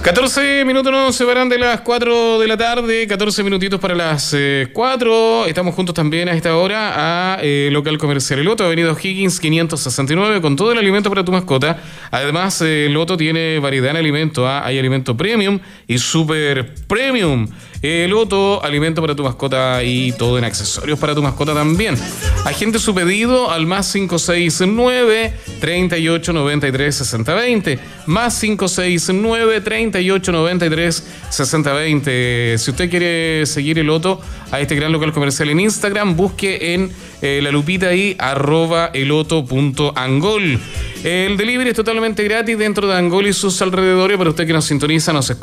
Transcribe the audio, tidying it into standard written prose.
14 minutos nos separan de las 4 de la tarde, 14 minutitos para las 4. Estamos juntos también a esta hora a Local Comercial El Loto, Avenida O'Higgins 569, con todo el alimento para tu mascota. Además, El Loto tiene variedad en alimento. Hay alimento premium y super premium. El Loto, alimento para tu mascota y todo en accesorios para tu mascota también. Agende su pedido al más 569 38 93 60 20. Más 569 38 93 60 20. Si usted quiere seguir El Loto a este gran local comercial en Instagram, busque en la lupita ahí @eloto.angol. El delivery es totalmente gratis dentro de Angol y sus alrededores. Para usted que nos sintoniza, nos escucha